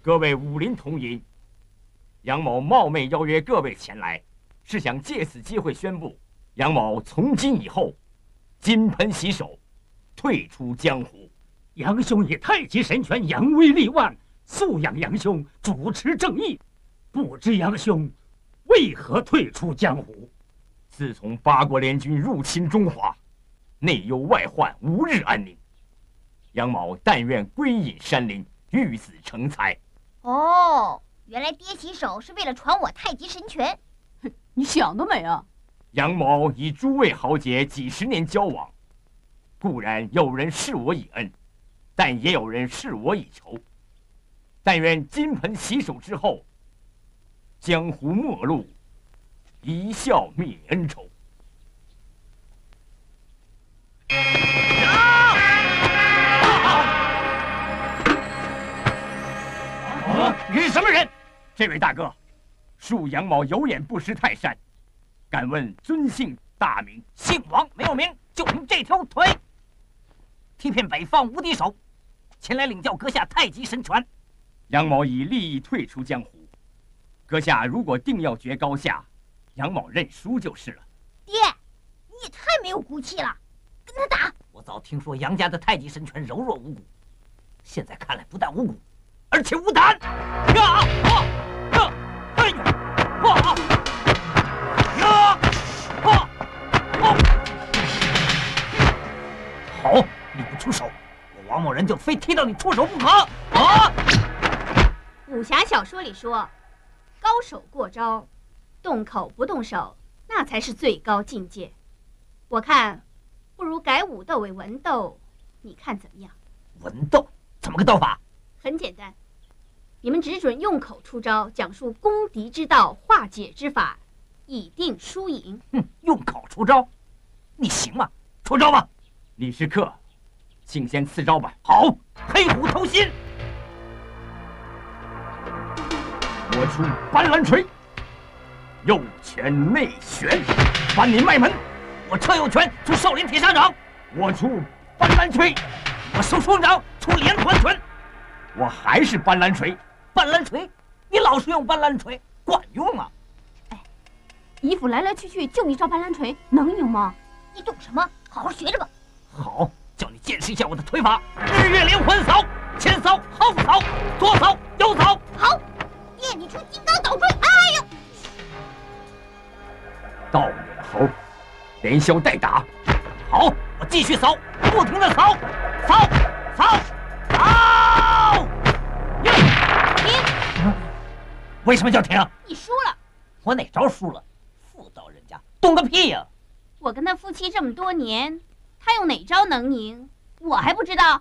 各位武林同仁，杨某冒昧邀约各位前来，是想借此机会宣布，杨某从今以后金盆洗手，退出江湖。 杨兄以太极神拳扬威立万，素仰杨兄主持正义，不知杨兄为何退出江湖？ 自从八国联军入侵中华，内忧外患，无日安宁。杨某但愿归隐山林，育子成才。 哦，原来爹洗手是为了传我太极神拳。 哼，你想得美啊！ 杨某与诸位豪杰几十年交往，固然有人视我以恩，但也有人视我以仇。但愿金盆洗手之后，江湖末路，一笑泯恩仇。你是什么人？这位大哥，恕杨某有眼不识泰山，敢问尊姓大名？ 姓王没有名，就凭这条腿，踢遍北方无敌手，前来领教阁下太极神拳。 杨某已立意退出江湖，阁下如果定要决高下，杨某认输就是了。 爹，你也太没有骨气了，跟他打！ 我早听说杨家的太极神拳柔弱无骨，现在看来不但无骨，而且无胆。好，你不出手，我王某人就非踢到你出手不可！ 武侠小说里说，高手过招，动口不动手，那才是最高境界。我看，不如改武斗为文斗，你看怎么样？ 文斗怎么个斗法？ 很简单，你们只准用口出招，讲述攻敌之道、化解之法，以定输赢。 用口出招，你行吗？出招吧！ 李师客，请先赐招吧。 好，黑虎偷心。 我出斑斓锤，右拳内旋，翻你脉门。 我车右拳出少林铁砂掌。 我出斑斓锤， 我收双掌出连环拳。 我还是斑斓锤。 斑斓锤，你老是用斑斓锤，管用吗？ 哎，姨父来来去去就一招斑斓锤，能赢吗？ 你懂什么？好好学着吧。 好，叫你见识一下我的腿法：日月连环扫，前扫后扫，左扫右扫。 好，爹，你出金刚捣锤。哎呦！ 到你了猴，连消带打。 好，我继续扫，不停的扫，扫，扫，扫。停！为什么叫停？ 你输了。 我哪招输了？妇道人家，懂个屁呀！ 我跟他夫妻这么多年，他用哪招能赢，我还不知道。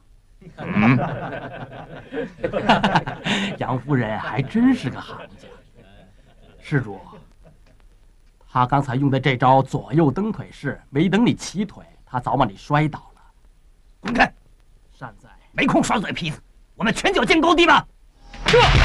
杨夫人还真是个行家。施主，他刚才用的这招左右蹬腿式，没等你起腿，他早把你摔倒了。 滚开！ 善哉， 没空耍嘴皮子，我们拳脚见高低吧。这。